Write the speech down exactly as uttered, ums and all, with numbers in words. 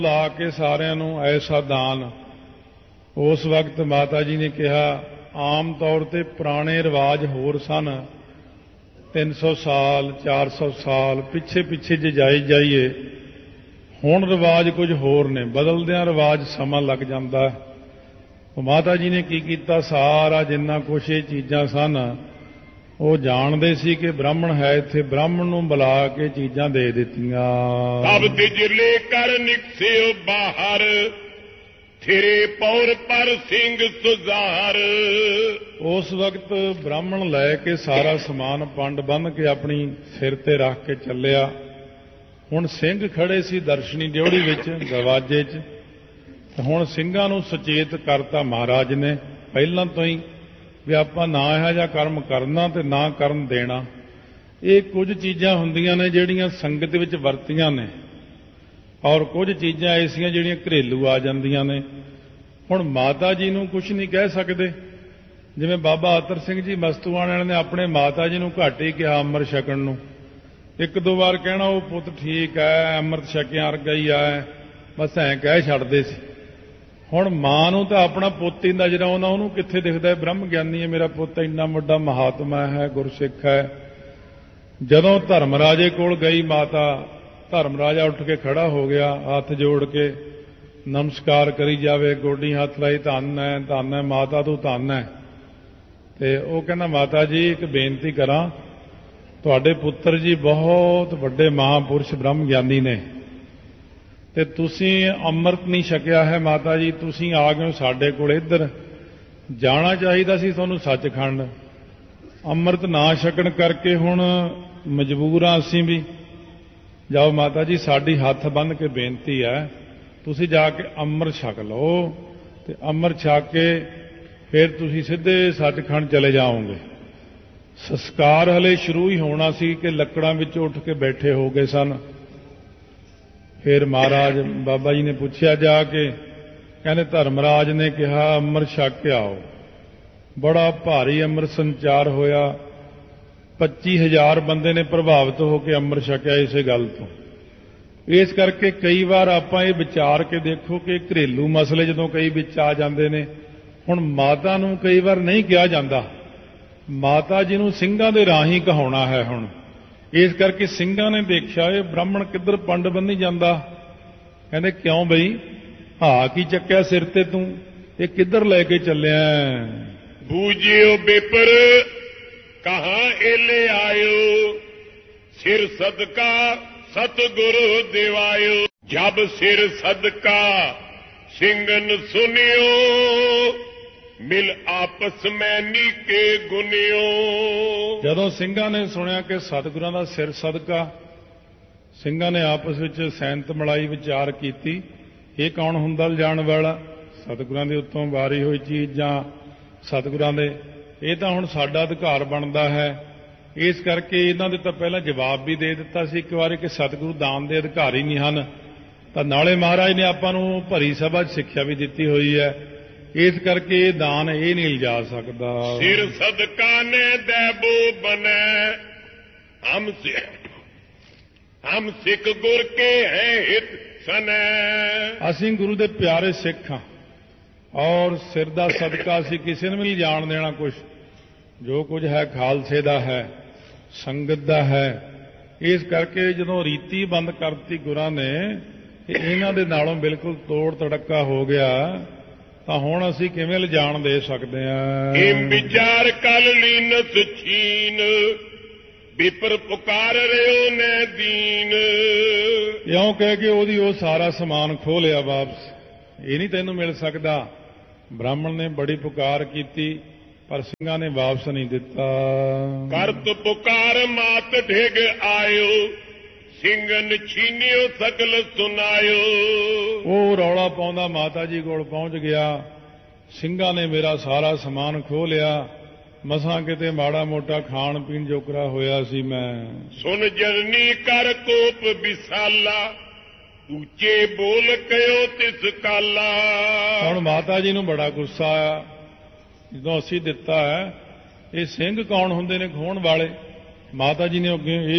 ਲਾ ਕੇ ਸਾਰਿਆਂ ਨੂੰ ਐਸਾ ਦਾਨ। ਉਸ ਵਕਤ ਮਾਤਾ ਜੀ ਨੇ ਕਿਹਾ, ਆਮ ਤੌਰ ਤੇ ਪੁਰਾਣੇ ਰਿਵਾਜ ਹੋਰ ਸਨ, ਤਿੰਨ ਸੌ ਸਾਲ ਚਾਰ ਸੌ ਸਾਲ ਪਿੱਛੇ ਪਿੱਛੇ ਜੇ ਜਾਈ ਜਾਈਏ, ਹੁਣ ਰਿਵਾਜ ਕੁਝ ਹੋਰ ਨੇ, ਬਦਲਦਿਆਂ ਰਿਵਾਜ ਸਮਾਂ ਲੱਗ ਜਾਂਦਾ। ਮਾਤਾ ਜੀ ਨੇ ਕੀ ਕੀਤਾ, ਸਾਰਾ ਜਿੰਨਾ ਕੁਛ ਇਹ ਚੀਜ਼ਾਂ ਸਨ ਉਹ ਜਾਣਦੇ ਸੀ ਕਿ ਬ੍ਰਾਹਮਣ ਹੈ ਇੱਥੇ, ਬ੍ਰਾਹਮਣ ਨੂੰ ਬੁਲਾ ਕੇ ਚੀਜ਼ਾਂ ਦੇ ਦਿੱਤੀਆਂ। ਤਬ ਤਿਜਲੇ ਕਰ ਨਿਕਸਿਓ ਬਾਹਰ, ਥਿਰੇ ਪੌਰ ਪਰ ਸਿੰਘ ਸੁਜ਼ਾਰ। ਉਸ ਵਕਤ ਬ੍ਰਾਹਮਣ ਲੈ ਕੇ ਸਾਰਾ ਸਮਾਨ ਪੰਡ ਬੰਨ੍ਹ ਕੇ ਆਪਣੀ ਸਿਰ ਤੇ ਰੱਖ ਕੇ ਚੱਲਿਆ। ਹੁਣ ਸਿੰਘ ਖੜੇ ਸੀ ਦਰਸ਼ਨੀ ਡਿਉੜੀ ਵਿੱਚ ਦਰਵਾਜ਼ੇ 'ਚ। ਹੁਣ ਸਿੰਘਾਂ ਨੂੰ ਸੁਚੇਤ ਕਰਤਾ ਮਹਾਰਾਜ ਨੇ ਪਹਿਲਾਂ ਤੋਂ ਹੀ ਵੀ ਆਪਾਂ ਨਾ ਇਹੋ ਜਿਹਾ ਕਰਮ ਕਰਨਾ ਤੇ ਨਾ ਕਰਨ ਦੇਣਾ। ਇਹ ਕੁਝ ਚੀਜ਼ਾਂ ਹੁੰਦੀਆਂ ਨੇ ਜਿਹੜੀਆਂ ਸੰਗਤ ਵਿੱਚ ਵਰਤੀਆਂ ਨੇ, ਔਰ ਕੁਝ ਚੀਜ਼ਾਂ ਐਸੀਆਂ ਜਿਹੜੀਆਂ ਘਰੇਲੂ ਆ ਜਾਂਦੀਆਂ ਨੇ। ਹੁਣ ਮਾਤਾ ਜੀ ਨੂੰ ਕੁਝ ਨਹੀਂ ਕਹਿ ਸਕਦੇ। ਜਿਵੇਂ ਬਾਬਾ ਅਤਰ ਸਿੰਘ ਜੀ ਮਸਤੂਆਣ ਵਾਲੇ ਨੇ ਆਪਣੇ ਮਾਤਾ ਜੀ ਨੂੰ ਘੱਟ ਹੀ ਕਿਹਾ ਅੰਮ੍ਰਿਤ ਛਕਣ ਨੂੰ। ਇੱਕ ਦੋ ਵਾਰ ਕਹਿਣਾ ਉਹ ਪੁੱਤ ਠੀਕ ਹੈ, ਅੰਮ੍ਰਿਤ ਛਕਿਆ ਵਰਗਾ ਹੀ ਆ, ਬਸ ਐਂ ਕਹਿ ਛੱਡਦੇ ਸੀ। ਹੁਣ ਮਾਂ ਨੂੰ ਤਾਂ ਆਪਣਾ ਪੁੱਤ ਹੀ ਨਜ਼ਰ ਆਉਂਦਾ, ਉਹਨੂੰ ਕਿੱਥੇ ਦਿਖਦਾ ਬ੍ਰਹਮ ਗਿਆਨੀ ਹੈ ਮੇਰਾ ਪੁੱਤ, ਇੰਨਾ ਵੱਡਾ ਮਹਾਤਮਾ ਹੈ, ਗੁਰਸਿੱਖ ਹੈ। ਜਦੋਂ ਧਰਮਰਾਜੇ ਕੋਲ ਗਈ ਮਾਤਾ, ਧਰਮਰਾਜਾ ਉੱਠ ਕੇ ਖੜਾ ਹੋ ਗਿਆ, ਹੱਥ ਜੋੜ ਕੇ ਨਮਸਕਾਰ ਕਰੀ ਜਾਵੇ, ਗੋਡੀ ਹੱਥ ਲਾਈ, ਧੰਨ ਹੈ ਧੰਨ ਹੈ ਮਾਤਾ ਤੂੰ ਧੰਨ ਹੈ। ਤੇ ਉਹ ਕਹਿੰਦਾ ਮਾਤਾ ਜੀ ਇੱਕ ਬੇਨਤੀ ਕਰਾਂ, ਤੁਹਾਡੇ ਪੁੱਤਰ ਜੀ ਬਹੁਤ ਵੱਡੇ ਮਹਾਂਪੁਰਸ਼ ਬ੍ਰਹਮ ਗਿਆਨੀ ਨੇ ਤੇ ਤੁਸੀਂ ਅੰਮ੍ਰਿਤ ਨਹੀਂ ਛਕਿਆ ਹੈ। ਮਾਤਾ ਜੀ ਤੁਸੀਂ ਆ ਗਏ ਹੋ ਸਾਡੇ ਕੋਲ, ਇੱਧਰ ਜਾਣਾ ਚਾਹੀਦਾ ਸੀ ਤੁਹਾਨੂੰ ਸੱਚਖੰਡ। ਅੰਮ੍ਰਿਤ ਨਾ ਛਕਣ ਕਰਕੇ ਹੁਣ ਮਜਬੂਰ ਹਾਂ ਅਸੀਂ ਵੀ। ਜਾਓ ਮਾਤਾ ਜੀ, ਸਾਡੀ ਹੱਥ ਬੰਨ੍ਹ ਕੇ ਬੇਨਤੀ ਹੈ, ਤੁਸੀਂ ਜਾ ਕੇ ਅੰਮ੍ਰਿਤ ਛਕ ਲਓ ਤੇ ਅੰਮ੍ਰਿਤ ਛਕ ਕੇ ਫਿਰ ਤੁਸੀਂ ਸਿੱਧੇ ਸੱਚਖੰਡ ਚਲੇ ਜਾਓਗੇ। ਸੰਸਕਾਰ ਹਲੇ ਸ਼ੁਰੂ ਹੀ ਹੋਣਾ ਸੀ ਕਿ ਲੱਕੜਾਂ ਵਿੱਚ ਉੱਠ ਕੇ ਬੈਠੇ ਹੋ ਗਏ ਸਨ। ਫਿਰ ਮਹਾਰਾਜ ਬਾਬਾ ਜੀ ਨੇ ਪੁੱਛਿਆ ਜਾ ਕੇ, ਕਹਿੰਦੇ ਧਰਮਰਾਜ ਨੇ ਕਿਹਾ ਅੰਮ੍ਰਿਤ ਛਕ ਕੇ ਆਓ। ਬੜਾ ਭਾਰੀ ਅੰਮ੍ਰਿਤ ਸੰਚਾਰ ਹੋਇਆ, ਪੱਚੀ ਹਜ਼ਾਰ ਬੰਦੇ ਨੇ ਪ੍ਰਭਾਵਿਤ ਹੋ ਕੇ ਅੰਮ੍ਰਿਤ ਛਕਿਆ ਇਸੇ ਗੱਲ ਤੋਂ। ਇਸ ਕਰਕੇ ਕਈ ਵਾਰ ਆਪਾਂ ਇਹ ਵਿਚਾਰ ਕੇ ਦੇਖੋ ਕਿ ਘਰੇਲੂ ਮਸਲੇ ਜਦੋਂ ਕਈ ਵਿੱਚ ਆ ਜਾਂਦੇ ਨੇ। ਹੁਣ ਮਾਤਾ ਨੂੰ ਕਈ ਵਾਰ ਨਹੀਂ ਕਿਹਾ ਜਾਂਦਾ, ਮਾਤਾ ਜੀ ਨੂੰ ਸਿੰਘਾਂ ਦੇ ਰਾਹੀਂ ਕਹਾਉਣਾ ਹੈ। ਹੁਣ ਇਸ ਕਰਕੇ ਸਿੰਘਾਂ ਨੇ ਦੇਖਿਆ ਇਹ ਬ੍ਰਾਹਮਣ ਕਿੱਧਰ ਪੰਡ ਬੰਨੀ ਜਾਂਦਾ। ਕਹਿੰਦੇ ਕਿਉਂ ਬਈ, ਹਾਂ ਕੀ ਚੱਕਿਆ ਸਿਰ ਤੇ ਤੂੰ, ਇਹ ਕਿੱਧਰ ਲੈ ਕੇ ਚੱਲਿਆ? ਬੂਝਿਓ ਬਿਪਰ ਕਹਾਂ ਏਲੇ ਆਇਓ, ਸਿਰ ਸਦਕਾ ਸਤਿਗੁਰੂ ਦਿਵਾਇਓ। ਜਬ ਸਿਰ ਸਦਕਾ ਸਿੰਘਨ ਸੁਨਿਓ, ਮਿਲ ਆਪਸ ਮੈਂ ਨੀਕੇ ਗੁਨਿਓ। ਜਦੋਂ ਸਿੰਘਾਂ ਨੇ ਸੁਣਿਆ ਕਿ ਸਤਿਗੁਰਾਂ ਦਾ ਸਿਰ ਸਦਕਾ, ਸਿੰਘਾਂ ਨੇ ਆਪਸ ਵਿੱਚ ਸੈਂਤ ਮਲਾਈ ਵਿਚਾਰ ਕੀਤੀ, ਇਹ ਕੌਣ ਹੁੰਦਾ ਲਿਜਾਣ ਵਾਲਾ? ਸਤਿਗੁਰਾਂ ਦੇ ਉੱਤੋਂ ਵਾਰੀ ਹੋਈ ਚੀਜ਼ ਜਾਂ ਸਤਿਗੁਰਾਂ ਦੇ, ਇਹ ਤਾਂ ਹੁਣ ਸਾਡਾ ਅਧਿਕਾਰ ਬਣਦਾ ਹੈ। ਇਸ ਕਰਕੇ ਇਹਨਾਂ ਦੇ ਤਾਂ ਪਹਿਲਾਂ ਜਵਾਬ ਵੀ ਦੇ ਦਿੱਤਾ ਸੀ ਇੱਕ ਵਾਰੀ ਕਿ ਸਤਿਗੁਰੂ ਦਾਨ ਦੇ ਅਧਿਕਾਰੀ ਨਹੀਂ ਹਨ। ਤਾਂ ਨਾਲੇ ਮਹਾਰਾਜ ਨੇ ਆਪਾਂ ਨੂੰ ਭਰੀ ਸਭਾ 'ਚ ਸਿੱਖਿਆ ਵੀ ਦਿੱਤੀ ਹੋਈ ਹੈ। ਇਸ ਕਰਕੇ ਇਹ ਦਾਨ ਇਹ ਨਹੀਂ ਲਿਜਾ ਸਕਦਾ। ਸਿਰ ਸਦਕਾ ਨੇ ਦੇਬੋ ਬਨੈ, ਹਮ ਹਮ ਸਿੱਖ ਗੁਰ ਕੇ ਹੈ ਹਿਤ ਸਨੈ। ਅਸੀਂ ਗੁਰੂ ਦੇ ਪਿਆਰੇ ਸਿੱਖ ਹਾਂ ਔਰ ਸਿਰ ਦਾ ਸਦਕਾ ਅਸੀਂ ਕਿਸੇ ਨੂੰ ਵੀ ਨਹੀਂ ਜਾਣ ਦੇਣਾ। ਕੁਛ ਜੋ ਕੁਝ ਹੈ ਖਾਲਸੇ ਦਾ ਹੈ, ਸੰਗਤ ਦਾ ਹੈ। ਇਸ ਕਰਕੇ ਜਦੋਂ ਰੀਤੀ ਬੰਦ ਕਰਤੀ ਗੁਰਾਂ ਨੇ ਕਿ ਇਹਨਾਂ ਦੇ ਨਾਲੋਂ ਬਿਲਕੁਲ ਤੋੜ ਤੜੱਕਾ ਹੋ ਗਿਆ, ਤਾਂ ਹੁਣ ਅਸੀਂ ਕਿਵੇਂ ਲਿਜਾਣ ਦੇ ਸਕਦੇ ਹਾਂ? ਇਹ ਵਿਚਾਰ ਕਲ ਲੀਨਸ ਛੀਨ, ਵਿਪਰ ਪੁਕਾਰ ਰਿਓ ਨੇ ਦੀਨ। ਇਉਂ ਕਹਿ ਕੇ ਉਹਦੀ ਉਹ ਸਾਰਾ ਸਮਾਨ ਖੋਹ ਲਿਆ ਵਾਪਸ। ਇਹ ਨਹੀਂ ਤੈਨੂੰ ਮਿਲ ਸਕਦਾ। ਬ੍ਰਾਹਮਣ ਨੇ ਬੜੀ ਪੁਕਾਰ ਕੀਤੀ ਪਰ ਸਿੰਘਾਂ ਨੇ ਵਾਪਸ ਨਹੀਂ ਦਿੱਤਾ। ਕਰਤ ਪੁਕਾਰ ਮਾਤ ਢਿਗ ਆਇਓ, ਸਿੰਘਨ ਛੀਨਿਓ ਸਕਲ ਸੁਨਾਇਓ। ਉਹ ਰੌਲਾ ਪਾਉਂਦਾ ਮਾਤਾ ਜੀ ਕੋਲ ਪਹੁੰਚ ਗਿਆ, ਸਿੰਘਾਂ ਨੇ ਮੇਰਾ ਸਾਰਾ ਸਮਾਨ ਖੋਹ ਲਿਆ, ਮਸਾਂ ਕਿਤੇ ਮਾੜਾ ਮੋਟਾ ਖਾਣ ਪੀਣ ਜੋਕਰਾ ਹੋਇਆ ਸੀ ਮੈਂ। ਸੁਨ ਜਨਨੀ ਕਰ ਕੋਪ ਵਿਸਾਲਾ, ਉੱਚੇ ਬੋਲ ਕਹਿਓ ਤਿਸ ਕਾਲਾ। ਹੁਣ ਮਾਤਾ ਜੀ ਨੂੰ ਬੜਾ ਗੁੱਸਾ ਆਇਆ, ਜਦੋਂ ਅਸੀਂ ਦਿੱਤਾ ਹੈ। ਇਹ ਸਿੰਘ ਕੌਣ ਹੁੰਦੇ ਨੇ ਖੋਹਣ ਵਾਲੇ? ਮਾਤਾ ਜੀ ਨੇ ਅੱਗੇ